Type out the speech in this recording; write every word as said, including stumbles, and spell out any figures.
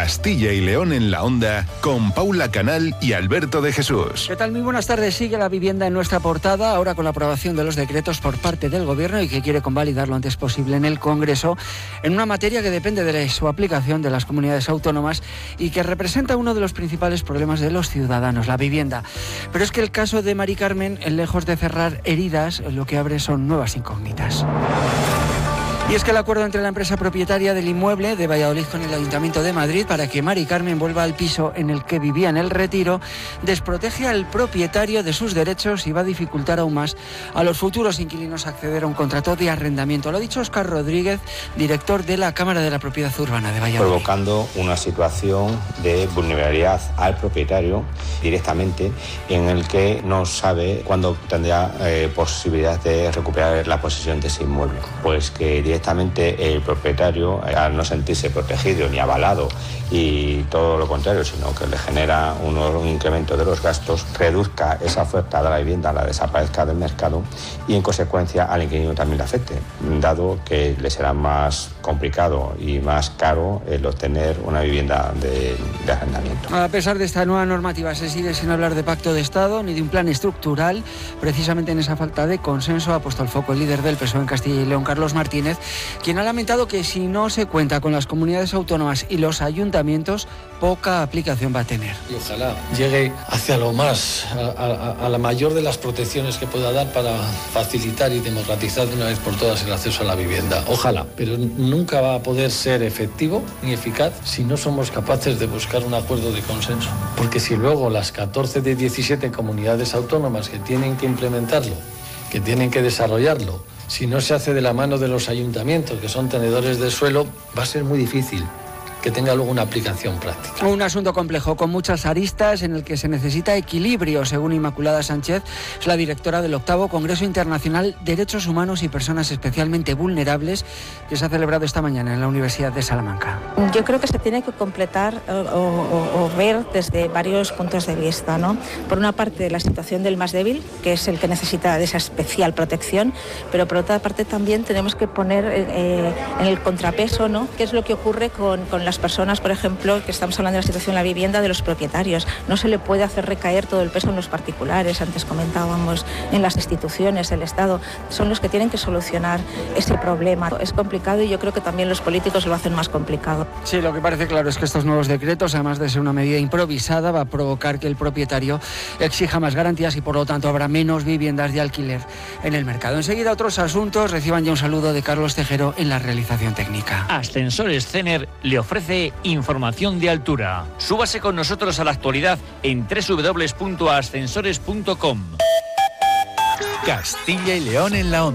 Castilla y León en la Onda, con Paula Canal y Alberto de Jesús. ¿Qué tal? Muy buenas tardes. Sigue la vivienda en nuestra portada, ahora con la aprobación de los decretos por parte del Gobierno y que quiere convalidar lo antes posible en el Congreso, en una materia que depende de su aplicación de las comunidades autónomas y que representa uno de los principales problemas de los ciudadanos, la vivienda. Pero es que el caso de Mari Carmen, lejos de cerrar heridas, lo que abre son nuevas incógnitas. Y es que el acuerdo entre la empresa propietaria del inmueble de Valladolid con el Ayuntamiento de Madrid para que Mari Carmen vuelva al piso en el que vivía en el Retiro desprotege al propietario de sus derechos y va a dificultar aún más a los futuros inquilinos acceder a un contrato de arrendamiento. Lo ha dicho Óscar Rodríguez, director de la Cámara de la Propiedad Urbana de Valladolid. Provocando una situación de vulnerabilidad al propietario directamente, en el que no sabe cuándo tendrá eh, posibilidad de recuperar la posesión de ese inmueble. Pues que directamente el propietario, al no sentirse protegido ni avalado y todo lo contrario, sino que le genera un, un incremento de los gastos, reduzca esa oferta de la vivienda, la desaparezca del mercado y en consecuencia al inquilino también le afecte, dado que le será más complicado y más caro el obtener una vivienda de, de arrendamiento. A pesar de esta nueva normativa se sigue sin hablar de pacto de Estado ni de un plan estructural. Precisamente en esa falta de consenso ha puesto el foco el líder del P S O E en Castilla y León, Carlos Martínez, quien ha lamentado que si no se cuenta con las comunidades autónomas y los ayuntamientos, poca aplicación va a tener. Y ojalá llegue hacia lo más, a, a, a la mayor de las protecciones que pueda dar para facilitar y democratizar de una vez por todas el acceso a la vivienda. Ojalá, pero nunca va a poder ser efectivo ni eficaz si no somos capaces de buscar un acuerdo de consenso. Porque si luego las catorce de diecisiete comunidades autónomas que tienen que implementarlo, que tienen que desarrollarlo, si no se hace de la mano de los ayuntamientos, que son tenedores de suelo, va a ser muy difícil que tenga luego una aplicación práctica. Un asunto complejo, con muchas aristas, en el que se necesita equilibrio, según Inmaculada Sánchez, es la directora del octavo Congreso Internacional Derechos Humanos y Personas Especialmente Vulnerables, que se ha celebrado esta mañana en la Universidad de Salamanca. Yo creo que se tiene que completar o, o, o ver desde varios puntos de vista, ¿no? Por una parte, la situación del más débil, que es el que necesita de esa especial protección, pero por otra parte también tenemos que poner eh, en el contrapeso, ¿no?, qué es lo que ocurre con, con las personas, por ejemplo, que estamos hablando de la situación de la vivienda de los propietarios. No se le puede hacer recaer todo el peso en los particulares, antes comentábamos, en las instituciones, el Estado. Son los que tienen que solucionar ese problema. Es complicado y yo creo que también los políticos lo hacen más complicado. Sí, lo que parece claro es que estos nuevos decretos, además de ser una medida improvisada, va a provocar que el propietario exija más garantías y por lo tanto habrá menos viviendas de alquiler en el mercado. Enseguida otros asuntos. Reciban ya un saludo de Carlos Tejero en la realización técnica. Ascensores Cener le ofrece información de altura. Súbase con nosotros a la actualidad en doble u doble u doble u punto ascensores punto com. Castilla y León en la Onda.